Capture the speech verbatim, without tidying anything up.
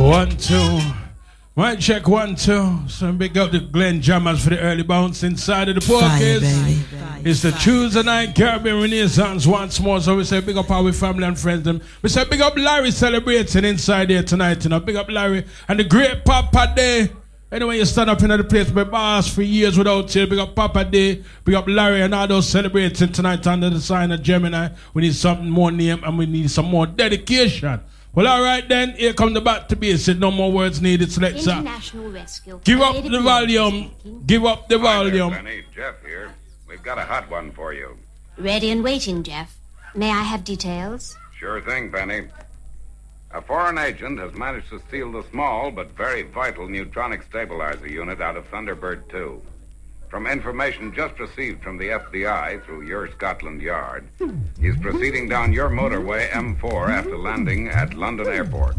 One, two. Mic check one, two. So big up the Glenn Jammers for the early bounce inside of the podcast. It's the Tuesday night Caribbean Renaissance once more. So we say big up our family and friends. Them. We say big up Larry celebrating inside here tonight. You know, big up Larry and the great Papa Day. Anyway, you stand up in the place by bars for years without you. Big up Papa Day. Big up Larry and all those celebrating tonight under the sign of Gemini. We need something more name and we need some more dedication. Well, all right then. Here come the back to basic. No more words needed. So let's uh, give up the volume. Give up the volume. Hi there, Penny. Jeff here. We've got a hot one for you. Ready and waiting, Jeff. May I have details? Sure thing, Penny. A foreign agent has managed to steal the small but very vital neutronic stabilizer unit out of Thunderbird two. From information just received from the F B I through your Scotland Yard, he's proceeding down your motorway M four after landing at London Airport.